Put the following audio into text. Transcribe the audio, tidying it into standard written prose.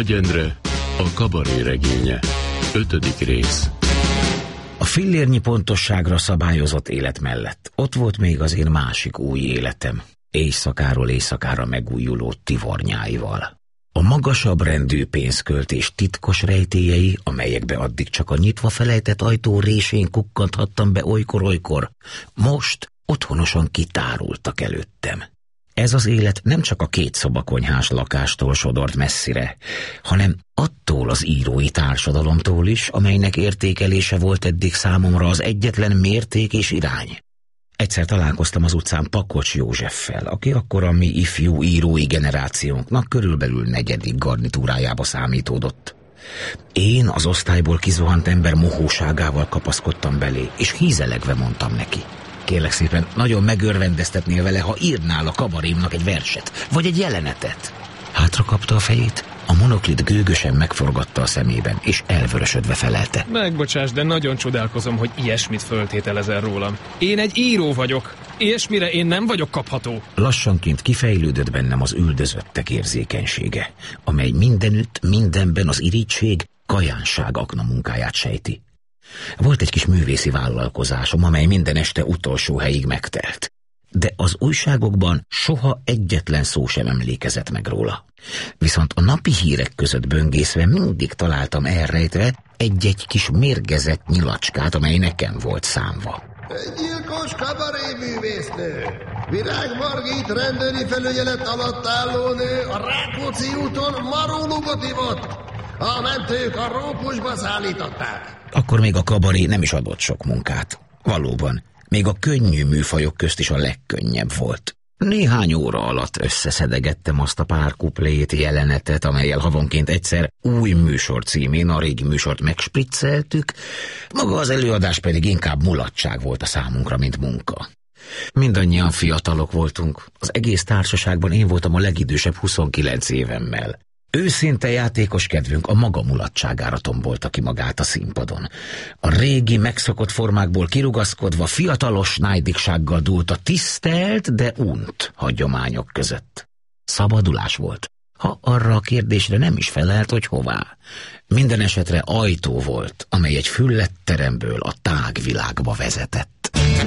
Nagy Endre, a kabaré regénye. 5. rész. A fillérnyi pontosságra szabályozott élet mellett ott volt még az én másik új életem, éjszakáról éjszakára megújuló tivornyáival. A magasabb rendű pénzköltés titkos rejtélyei, amelyekbe addig csak a nyitva felejtett ajtó résén kukkanthattam be olykor-olykor, most otthonosan kitárultak előttem. Ez az élet nem csak a 2 szobakonyhás lakástól sodort messzire, hanem attól az írói társadalomtól is, amelynek értékelése volt eddig számomra az egyetlen mérték és irány. Egyszer találkoztam az utcán Pakocs Józseffel, aki akkor a mi ifjú írói generációnknak körülbelül 4. garnitúrájába számítódott. Én az osztályból kizuhant ember mohóságával kapaszkodtam belé, és hízelegve mondtam neki: kérlek szépen, nagyon megörvendeztetnél vele, ha írnál a kabarémnak egy verset, vagy egy jelenetet. Hátra kapta a fejét, a monoklit gőgösen megforgatta a szemében, és elvörösödve felelte: Megbocsáss, de nagyon csodálkozom, hogy ilyesmit föltételezel rólam. Én egy író vagyok. Ilyesmire én nem vagyok kapható. Lassanként kifejlődött bennem az üldözöttek érzékenysége, amely mindenütt, mindenben az irigység, kajánság akna munkáját sejti. Volt egy kis művészi vállalkozásom, amely minden este utolsó helyig megtelt. De az újságokban soha egyetlen szó sem emlékezett meg róla. Viszont a napi hírek között böngészve mindig találtam elrejtve egy-egy kis mérgezett nyilacskát, amely nekem volt számva. Gyilkos kabaréművésznő, Virág Margit rendőri felügyelet alatt álló nő a Rákóczi úton marólugot ivott. A mentők a rókusba szállították. Akkor még a kabaré nem is adott sok munkát. Valóban, még a könnyű műfajok közt is a legkönnyebb volt. Néhány óra alatt összeszedegettem azt a pár kuplét, jelenetet, amellyel havonként egyszer új műsor címén a régi műsort megspricceltük, maga az előadás pedig inkább mulatság volt a számunkra, mint munka. Mindannyian fiatalok voltunk, az egész társaságban én voltam a legidősebb 29 évemmel. Őszinte játékos kedvünk a maga mulatságára tombolta ki magát a színpadon. A régi, megszokott formákból kirugaszkodva fiatalos nájdigsággal dúlt a tisztelt, de unt hagyományok között. Szabadulás volt, ha arra a kérdésre nem is felelt, hogy hová. Minden esetre ajtó volt, amely egy füllett teremből a tágvilágba vezetett.